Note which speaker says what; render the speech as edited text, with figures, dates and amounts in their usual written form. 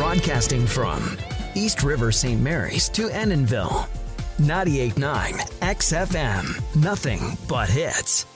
Speaker 1: Broadcasting from East River St. Mary's to Enninville. 98.9 XFM. Nothing but hits.